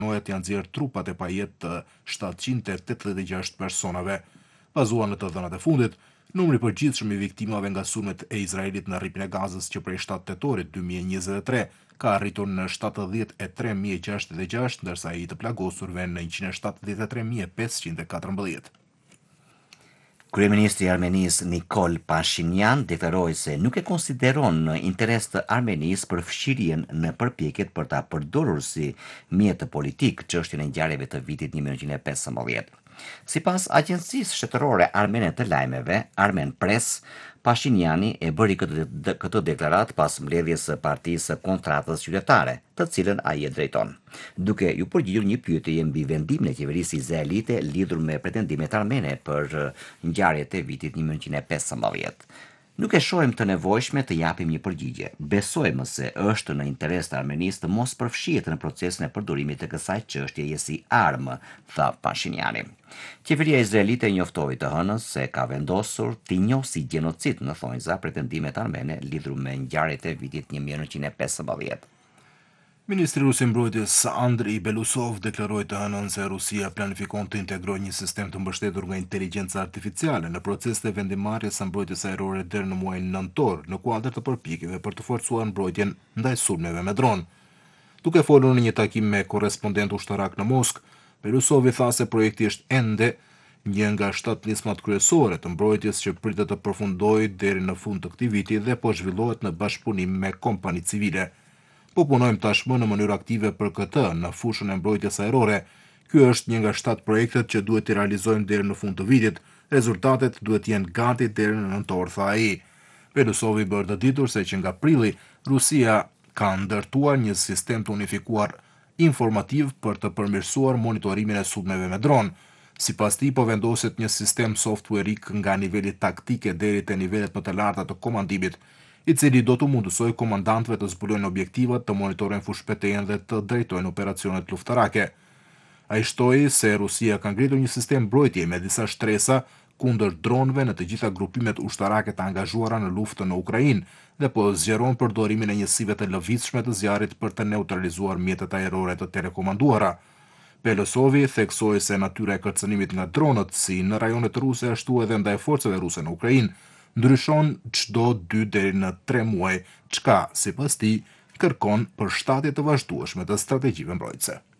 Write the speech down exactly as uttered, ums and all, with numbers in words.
Nojet janë nxjerrë trupat e pajet të shtatëqind e tetëdhjetë e gjashtë personave. Bazuar në të dhënat e fundit, numri i përgjithshëm i viktimave nga sulmet e Izraelit në rripin e Gazës që prej shtatë tetorit dy mijë e njëzet e tre ka arritur në shtatëdhjetë e tre mijë e gjashtëdhjetë e gjashtë, ndërsa ai i të plagosurve në njëqind e shtatëdhjetë e tre mijë e pesëqind e katërmbëdhjetë. Kryeministri i Armenisë Nikol Pashinyan deklaroi se nuk e konsideron në interes të Armenisë përfshirjen në përpjekjet për ta përdorur si mjet politik çështjen e ngjarjeve të vitit një mijë e nëntëqind e pesëmbëdhjetë. Sipas agjencisë shtetërore armene të lajmeve, Armen Press, Pashinjani e bëri këtë, de, këtë deklarat pas mbledhjes së Partisë së Kontratës Qytetare, të cilën ai e drejton, duke ju përgjigjur një pyetje mbi vendimin e qeverisë izraelite lidhur me pretendimet armene për ngjarjet e vitit një mijë e nëntëqind e pesëmbëdhjetë. Nuk e shohim të nevojshme të japim një përgjigje. Besojmë se është në interes të Armenisë të mos përfshihet në procesin e përdorimit të kësaj çështjeje si armë, tha Pashinjani. Qeveria izraelite njoftoi të hënës se ka vendosur t'i njohë si gjenocid në thonjza pretendimet armene lidhur me ngjarjet e vitit një mijë e nëntëqind e pesëmbëdhjetë. Ministri rus i mbrojtjes Andriy Belousov deklaroi të hënën se Rusia planifikon të integrojë një sistem të mbështetur nga inteligjenca artificiale në procesin e vendimarrjes së mbrojtjes ajrore deri në muajin nëntor, në kuadër të përpjekjeve për të forcuar mbrojtjen ndaj sulmeve me dron. Duke folur në një takim me korrespondent ushtarak në Moskë, Belousov tha se projekti është ende një nga shtatë nismat kryesore të mbrojtjes që pritet të përfundojë deri në fund të këtij viti dhe po zhvillohet në bashkëpunim me kompani civile. Po punojmë tashmë në mënyrë aktive për këtë në fushën e mbrojtjes ajrore. Ky është një nga shtatë projektet që duhet të realizojmë deri në fund të vitit. Rezultatet duhet të jenë gati deri në nëntor, tha ai. Belousovi bërë të ditur se që nga prilli Rusia ka ndërtuar një sistem të unifikuar informativ për të përmirësuar monitorimin e sulmeve me dron. Sipas tij po vendoset një sistem softwareik nga niveli taktike deri te nivelet më të larta të komandimit, i cili do të mundësoj komandantëve të zbulojnë objektivat, të monitorojnë fushpetejën dhe të drejtojnë operacionet luftarake. Ai shtoi se Rusia ka ngritur një sistem mbrojtje me disa shtresa kundër dronëve në të gjitha grupimet ushtarake të angazhuara në luftën në Ukrainë dhe po zgjeron përdorimin e njësive të lëvizshme të zjarrit për të neutralizuar mjetet ajrore të telekomanduara. Belousovi theksoi se natyra e kërcënimit nga dronët, si në rajonet ruse ashtu edhe ndaj forcave ruse në Ukrainë, ndryshon çdo dy deri në tre muaj, çka, sipas tij, kërkon përshtatje të vazhdueshme të strategjive mbrojtëse.